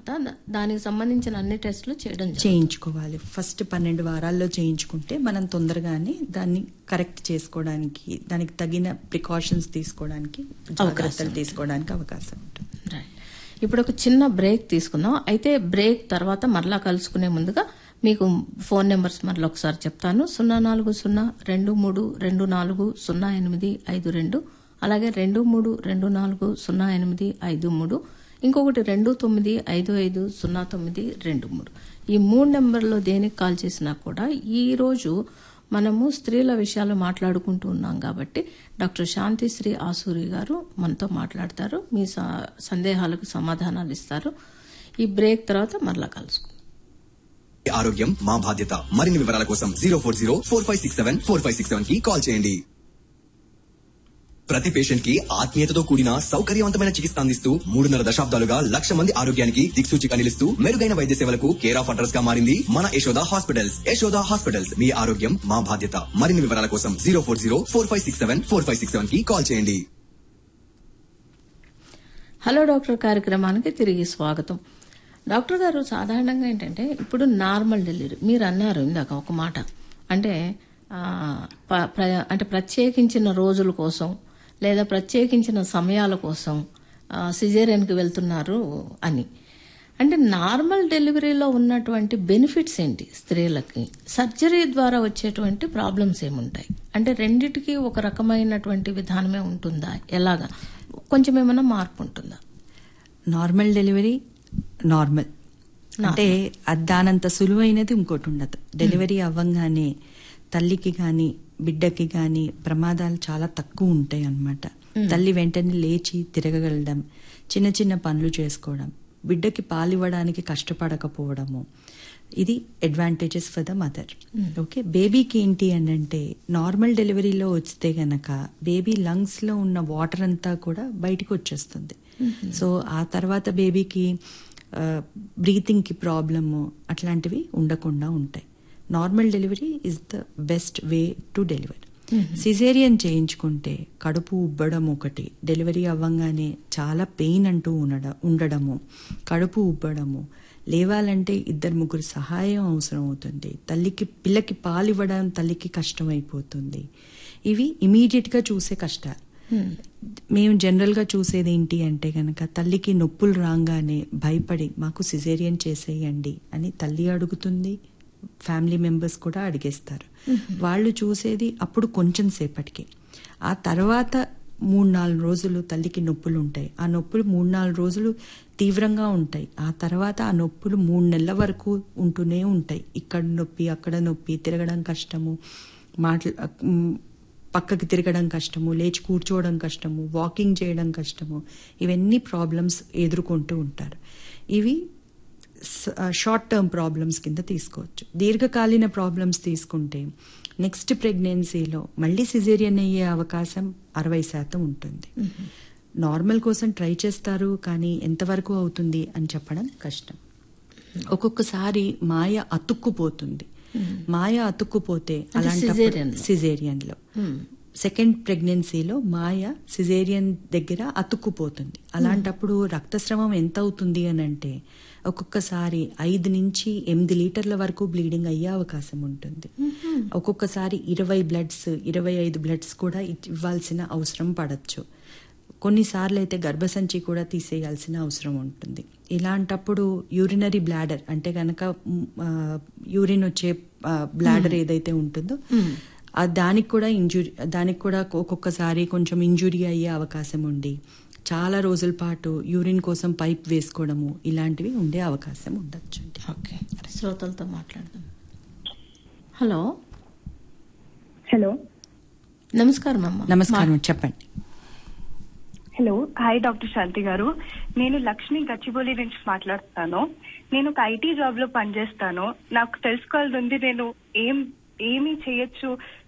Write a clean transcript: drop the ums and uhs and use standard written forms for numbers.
దానికి సంబంధించిన అన్ని టెస్టులు చేయించుకోవాలి. ఫస్ట్ 12 వారాల్లో చేయించుకుంటే మనం తొందరగానే దాన్ని కరెక్ట్ చేసుకోవడానికి, దానికి తగిన ప్రికాషన్స్ తీసుకోవడానికి, జాగ్రత్తలు తీసుకోవడానికి అవకాశం ఉంటుంది. రైట్. ఇప్పుడు ఒక చిన్న బ్రేక్ తీసుకుందాం. అయితే బ్రేక్ తర్వాత మరలా కలుసుకునే ముందుగా మీకు ఫోన్ నెంబర్స్ మరలా ఒకసారి చెప్తాను. 04022400852, అలాగే 23240853, ఇంకొకటి 29550923. ఈ 3 నెంబర్లో దేనికి కాల్ చేసినా కూడా ఈ రోజు మనము స్త్రీల విషయాలు మాట్లాడుకుంటూ ఉన్నాం కాబట్టి డాక్టర్ శాంతిశ్రీ ఆసూరి గారు మనతో మాట్లాడతారు. మీ సందేహాలకు సమాధానాలు ఇస్తారు. ఈ బ్రేక్ తర్వాత మరలా కలుసుకుందాం. ఆరోగ్యం మా బాధ్యత. మరిన్ని వివరాల కోసం 04045674567 కి కాల్ చేయండి. ప్రతి పేషెంట్ కి ఆత్మీయతతో కూడిన సౌకర్యవంతమైన చికిత్స అందిస్తూ 3.5 దశాబ్దాలుగా 1,00,000 మంది ఆరోగ్యానికి దిక్సూచిగా నిలుస్తూ మెరుగైన వైద్య సేవలకు కేర్ ఆఫ్ అడ్రస్ గా మారింది మన యశోద హాస్పిటల్స్. యశోద హాస్పిటల్స్, మీ ఆరోగ్యం మా బాధ్యత. మరిన్ని వివరాల కోసం 04045674567 కి కాల్ చేయండి. హలో డాక్టర్ కార్యక్రమానికి తిరిగి స్వాగతం. డాక్టర్ గారు, సాధారణంగా ఏంటంటే ఇప్పుడు నార్మల్ డెలివరీ మీరు అన్నారు ఇందాక ఒక మాట, అంటే ప్రత్యేకించిన రోజుల కోసం లేదా ప్రత్యేకించిన సమయాల కోసం సిజేరియన్కి వెళ్తున్నారు అని. అంటే నార్మల్ డెలివరీలో ఉన్నటువంటి బెనిఫిట్స్ ఏంటి స్త్రీలకి? సర్జరీ ద్వారా వచ్చేటువంటి ప్రాబ్లమ్స్ ఏముంటాయి? అంటే రెండిటికి ఒక రకమైనటువంటి విధానమే ఉంటుందా? ఎలాగా కొంచెం ఏమైనా మార్పు ఉంటుందా? నార్మల్ డెలివరీ నార్మల్ అంటే దానంత సులువైనది ఇంకోటి ఉండదు. డెలివరీ అవ్వంగానే తల్లికి గాని బిడ్డకి గాని ప్రమాదాలు చాలా తక్కువ ఉంటాయి అన్నమాట. తల్లి వెంటనే లేచి తిరగగలడం, చిన్న చిన్న పనులు చేసుకోవడం, బిడ్డకి పాలివ్వడానికి కష్టపడకపోవడము, ఇది advantages for the mother. Okay, బేబీకి ఏంటి అని అంటే నార్మల్ డెలివరీలో వస్తే గనక బేబీ లంగ్స్ లో ఉన్న వాటర్ అంతా కూడా బయటికి వచ్చేస్తుంది. సో ఆ తర్వాత బేబీకి బ్రీతింగ్ కి ప్రాబ్లము అట్లాంటివి ఉండకుండా ఉంటాయి. Normal delivery is the best way to deliver. Caesarean చేయించుకుంటే కడుపు ఉబ్బడం ఒకటి, డెలివరీ అవ్వంగానే చాలా పెయిన్ అంటూ ఉండడము, కడుపు ఉబ్బడము, లేవాలంటే 2-3 సహాయం అవసరం అవుతుంది, పిల్లకి పాలివ్వడం తల్లికి కష్టమైపోతుంది. ఇవి ఇమీడియట్ గా చూసే కష్టాలు. మేము జనరల్ గా చూసేది ఏంటి అంటే గనక తల్లికి నొప్పులు రాగానే భయపడి మాకు సిజేరియన్ చేసేయండి అని తల్లి అడుగుతుంది, ఫ్యామిలీ మెంబర్స్ కూడా అడిగేస్తారు. వాళ్ళు చూసేది అప్పుడు కొంచెం సేపటికి. ఆ తర్వాత 3-4 రోజులు తల్లికి నొప్పులు ఉంటాయి. ఆ నొప్పులు 3-4 రోజులు తీవ్రంగా ఉంటాయి. ఆ తర్వాత ఆ నొప్పులు 3 నెలల వరకు ఉంటూనే ఉంటాయి. ఇక్కడ నొప్పి, అక్కడ నొప్పి, తిరగడం కష్టము, పక్కకి తిరగడం కష్టము, లేచి కూర్చోవడం కష్టము, వాకింగ్ చేయడం కష్టము, ఇవన్నీ ప్రాబ్లమ్స్ ఎదుర్కొంటూ ఉంటారు. ఇవి షార్ట్ టర్మ్ ప్రాబ్లమ్స్ కింద తీసుకోవచ్చు. దీర్ఘకాలీన ప్రాబ్లమ్స్ తీసుకుంటే నెక్స్ట్ ప్రెగ్నెన్సీలో మళ్ళీ సిజేరియన్ అయ్యే అవకాశం 60% ఉంటుంది. నార్మల్ కోసం ట్రై చేస్తారు, కానీ ఎంతవరకు అవుతుంది అని చెప్పడం కష్టం. ఒక్కొక్కసారి మాయ అతుక్కుపోతుంది. మాయ అతుక్కుపోతే అలాంటి సిజేరియన్ లో సెకండ్ ప్రెగ్నెన్సీలో మాయ సిజేరియన్ దగ్గర అతుక్కుపోతుంది. అలాంటప్పుడు రక్తస్రావం ఎంత అవుతుంది అని అంటే ఒక్కొక్కసారి 5 నుంచి 8 లీటర్ల వరకు బ్లీడింగ్ అయ్యే అవకాశం ఉంటుంది. ఒక్కొక్కసారి 25 బ్లడ్స్ కూడా ఇవ్వాల్సిన అవసరం పడచ్చు. కొన్నిసార్లు అయితే గర్భసంచి కూడా తీసేయాల్సిన అవసరం ఉంటుంది. ఇలాంటప్పుడు యూరినరీ బ్లాడర్ అంటే గనక యూరిన్ వచ్చే బ్లాడర్ ఏదైతే ఉంటుందో దానికి కూడా ఒక్కొక్కసారి కొంచెం ఇంజురీ అయ్యే అవకాశం ఉండి చాలా రోజుల పాటు యూరిన్ కోసం పైప్ వేసుకోవడము ఇలాంటివి ఉండే అవకాశం ఉండొచ్చు. ఓకే, శ్రోతలతో మాట్లాడదాం. హలో. నమస్కారం అమ్మా. నమస్కారం, చెప్పండి. హలో, హాయ్ డాక్టర్ శాంతి గారు. నేను లక్ష్మి గచ్చిబౌలి నుంచి మాట్లాడుతాను. నేను ఒక ఐటీ జాబ్ లో పనిచేస్తాను. నాకు తెలుసుకోవాలని ఉంది, నేను ఏమి చేయొచ్చు